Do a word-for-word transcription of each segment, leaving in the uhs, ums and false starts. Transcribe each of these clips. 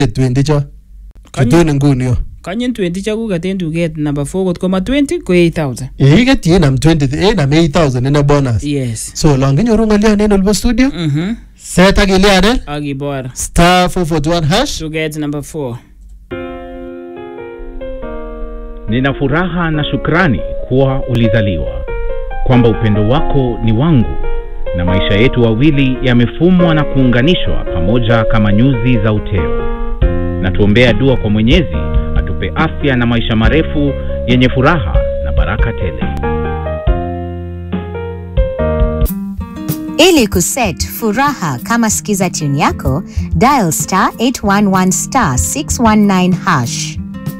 twenty cho. Chutun nguni yo. Kanyin twenty cho kukaten duket number four kot koma twenty ko eight thousand. Eh get yenam twenty eh nam eight thousand in a bonus. Yes. So long nyoru ngalian en Olbo studio. Mhm. Set agilian. Agibor. Star four four one hash. Duket number four. Nina furaha na shukrani kuwa ulizaliwa, kwamba upendo wako ni wangu, na maisha yetu wawili yamefumwa na kuunganishwa pamoja kama nyuzi za uteo. Na tuombea dua kwa Mwenyezi atupe afya na maisha marefu yenye furaha na baraka tele. Ili kuset furaha kama sikiza tune yako, dial star eight one one star six one nine hash.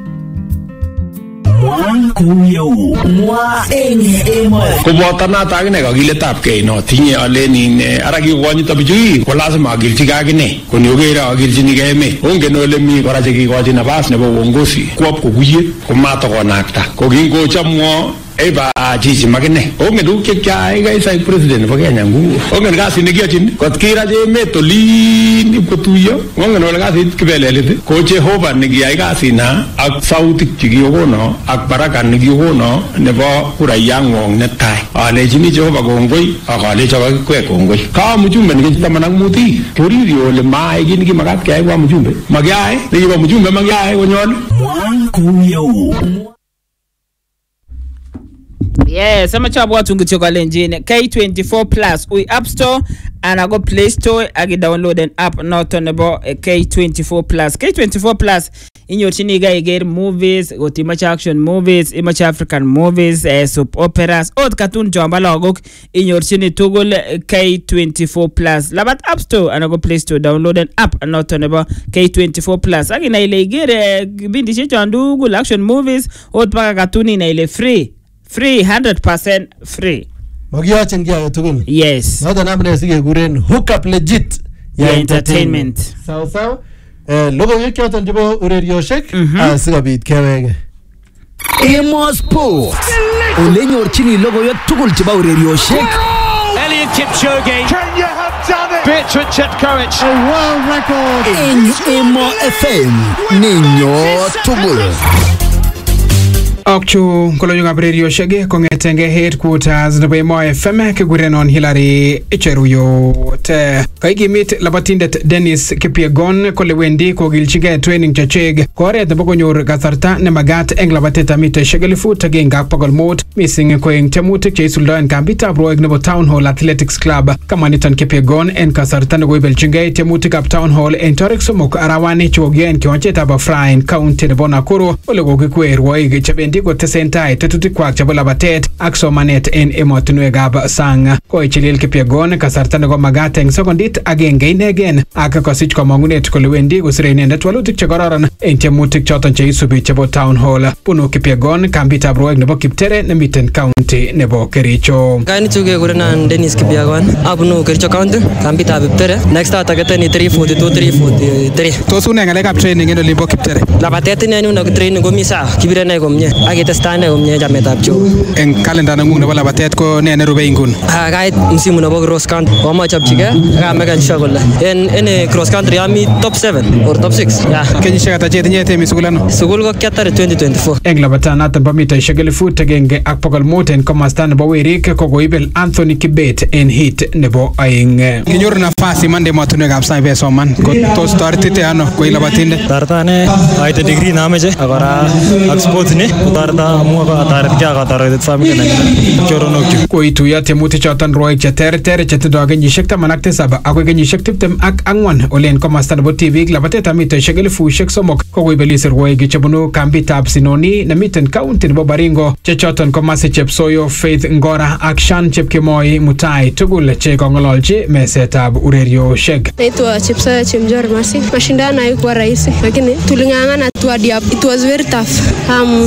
Kubota na tagine kagile tapke no tinye aleni ne aragi gwani tabiji ko lazima agilchi gagine ko nyogera agilchi ni game onge no le mi kora cheki goji nabas nebo uongozi kwap ko guye ko mato ko nakta ko gingo chamwo eba jiji magine onge du ke kya ga isa president ba Kenya ngu onge ga sin gi achin ko kira je metoli ni ko tuyo onge no ga sin kibelele ko je hoba ni gi ga sina ak sauti gi go no ak baraka ni gi go no nebo kura yango ne tai ale jini je hoba go ngoi akale chawa kwe ko ngoi ka mujumbe ni tamana muti tori rio le mai gi ni magat ke wa mujumbe magyai ni ba mujumbe magyai go nyon kuyo. Yes, I'm a chap watching with your engine K twenty-four plus. We App Store and I go Play Store. I get download an app not on about K twenty-four plus. K twenty-four plus in your chiniga you get movies, go to much action movies, image African movies, uh, soap operas, old cartoon jambala ogok in your chini toggle K twenty-four plus. Labat App Store and I go Play Store download an app and not on about K twenty-four plus. Again, I get a bindi shicho and do action movies, old paga cartoon in a free. Free, one hundred percent free. Magiyachin kya tugul. Yes. Noto namne sige guren hook up legit ya yeah, entertainment. Sawa sawa. Eh logo yake yote ndipo urerioshek asikobit kewege. Emo Sport. Olenyorchini logo yote tugul chebo urerioshek. Elliot Kipchoge. Can you have done it? Bertrand Chetkovic. A world record. En Emo F M. Ninyo tugul. Akchu kolonyo gabrielio shege kongetenge headquarters nebo Emo F M kigurenon Hillary Icheruyo te kaigimit labatindet Dennis Kipyegon kole wendi kogilchige training checheg koret nebo konyor kasarta ne magat eng labatet amite shegelifu tagengak pagol mot missing koeng temutik che isuldoen kambitab roeg nebo Town Hall Athletics Club kamaniton Kipyegon en kasarta ne goibelchige temutikab Town Hall en torek somok arawani chogien kiwanchetab Afrain County nebo Nakuru ole kokikwer roeg cheben ko tesentai tetutik kwak chebo labatet ak somanet en emotinwekab sang ko ichilil Kipyegon kasarta nebo magat eng sekondit agenge inegen ak kosich komangunet kole wendi kosire inendet walutik chekororon en tiemutik choton cheisubi chebo Town Hall. Bunu Kipyegon kambitab roeg nebo Kiptere nemiten county nebo Kericho. Kainichu kekurenan Dennis Kipyegon abunu Kericho County kambitab Kiptere. Next start aketeni three forty-two three forty-three. Tos une ngalekab training en olimbo Kiptere? Labatet ineni na training komi sawa kibirene komie akitestane komie chametab choo. En kalenda nengung nebo labatet ko ne nerube inguni? Ah kait msimu nebo cross country komochopchige akameken sure kole en en cross country ami top seven or top six. Yeah. Kenyisiek ata chetinye temi sukul ano? Sukul ko kiatare twenty twenty-four. Eng labatanaton bo mitaisiek elifu agenge ak bokol mut en komosta nebo werik kokoibel Anthony Kibet en hit nebo aeng. Kinyoru nafasi mande emotinwekab sang besoman ko tos toretite ano ko ilabatinde? Tartane aite degree nameche akora ak sports ni kotarta amu ataretge ak ataret family nenyu choronokchu. Koituyo tiemutik choton roek cheterter chetindoi kenyisiek taman ak tisab akoi kenyisiek tiptem ak ang'wan olen komosta nebo tibik labatetab mitaisiek elifusiek somok kokoibelis rwoik chebunu kambitab Sinoni nemiten county nebo Baringo che choton ko Mercy Chepsoyo, Faith Ngora ak Shan Chepkemoi Mutai tugul che kong'ololchi mesetab urerioshek. Naitwa Chepsoyo Chemjor Mercy. Mashindano haikuwa rahisi lakini tuling'ang'ana tu hadi hapo. It was very tough. Um twenty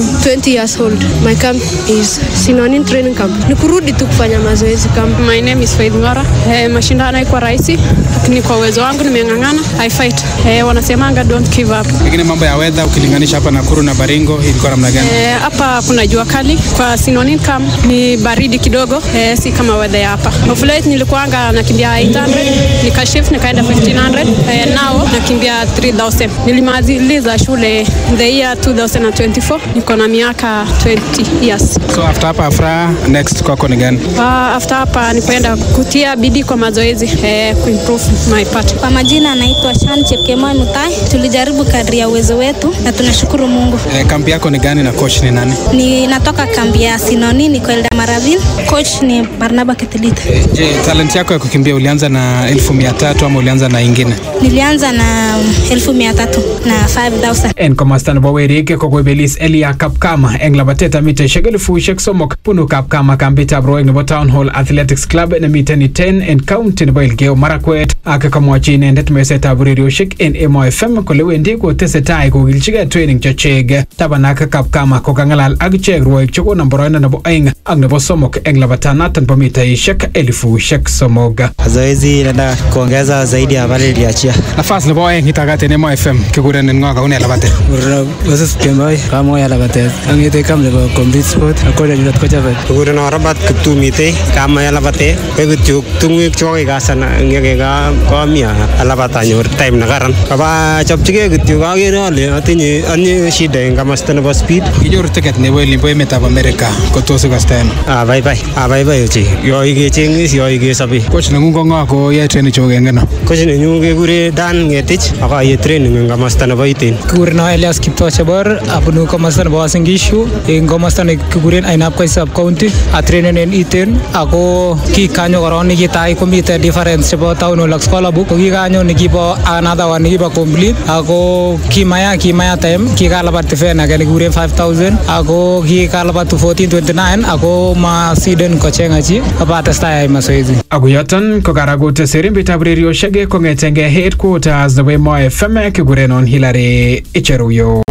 twenty years old. My camp is Sinonin training camp. Nikurudi tu kufanya mazoezi camp. My name is Faith Ngora. Eh, mashindano haikuwa rahisi, lakini kwa uwezo wangu nimeng'ang'ana. I fight. Eh, wanasemanga don't give up. Lakini mambo ya weather ukilinganisha hapa Nakuru na Baringo ilikuwa namna gani? Eh, hapa kuna jua kali. Kwa Sinonin camp ni baridi kidogo. Eh, si kama weather ya hapa. Of late nilikuanga nakimbia eight hundred, nikashift nikaenda fifteen hundred. Eh, now nakimbia three thousand. Nilimaliza shule the year twenty twenty-four. Niko na miaka twenty years. So after hapa Afra, next kwako ni gani? Uh, after hapa ni kwenda kutia bidii kwa mazoezi eh, kuimprove my part. Kwa majina anaitwa Shan Chepkemoi Mutai. Tulijaribu kadri ya uwezo wetu na tunashukuru Mungu. Eh, kambi yako ni gani na coach ni nani? Ni natoka kambi ya Sinoni, niko Eldoradhini. Coach ni Barnaba Ketilita. Eh, je, talent yako ya kukimbia ulianza na elfu mia tatu ama ulianza na ingine? Nilianza na elfu mia tatu na five thousand. En komasta nebo Werik ko kobelis Elia Kapkama eng labatet amite shekeli fushek somok punu Kapkama kambitab Roeng nebo Town Hall Athletics Club nemiten ni ten en county nebo Elgeyo Marakwet ak kamwachi inendet mesetab urerioshek en Emo F M kole wendi kotesetai kokilchigei training chechek. Tabanak Kapkama ko kangalal ak ichek rwoik chekonam boroindo nebo oeng ak nebo somok eng labatanaton bo mitaishek elifushek somok. Zoezi inaenda kuongeza zaidi ya pale iliachia. Nafasi nebo oeng itakaten Emo F M kikuren ngoka une labate. Moses Kemboi kamo ya labate. Angete kam nebo complete sport akole julat ko chabe. Kikuren Rabat Kiptumite kamo ya labate. Kekutjuk tungwik choke kasana ngeke ka komia alabata nyor time na karan. Kaba chopchige kityo agere ale atinye anye shida eng kamasta nebo speed. Kinyoru ticket nebo Olimpo emetab America kotos ikasten. Ah bye bye. Ah bye bye ochi. Yo ikechengis yo ikesabi. Coach nengung ko ngo ko yae training choke ngeno. Coach nenyu kekure Dan Ngetich akaye training eng kamasta nebo Iten. Kikuren Elias Kipto Chebor abunu kamasta nebo Singishu eng kamasta ne kikuren Ainab Kaisab County a trainen en Iten ako kikanyo koron nikitai komite difference chebo Town Hall ak Scholar Book ko kikanyo nikibo another one nikibo complete ako kimaya kimaya time kikalabat defend ake nekikuren five thousand ako kikalabat to fourteen twenty-nine ako ma siden kochengachi abatestai mazoezi. Ako yoton ko karagote serimbitab urerioshek kong'etengei headquarters nebo Emo F M kikurenon Hilary Icheruyot.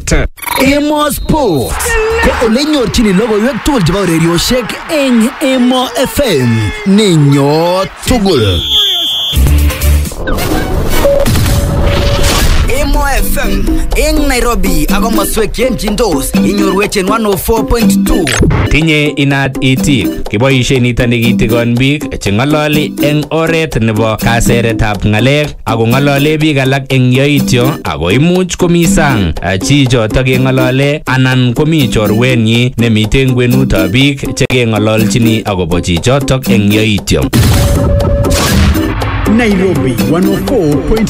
Emo Sport ko ole nyorchini logoiwek tugul chebo urerioshek eng Emo F M. Ninyo tugul. Emo F M eng Nairobi ako maswek yenchindos inyorwech en one oh four point two. Tinye inat itik kiboishe nito nekitikon biik cheng'ololi eng oret nebo kaseretab ng'alek ako ng'olole biik alak eng yoityo ako imuch komi sang chichoto keng'olole anan komi chorwenyi nemite kwenutab biik chekeng'ololchini akobo chichotok eng yoityo. Nairobi one oh four point two.